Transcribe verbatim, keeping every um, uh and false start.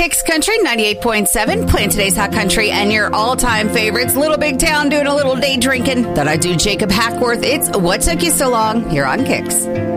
Kicks Country ninety-eight point seven, playing today's hot country and your all-time favorites. Little Big Town doing a little day drinking. Thought I'd do Jacob Hackworth. It's What Took You So Long here on Kicks.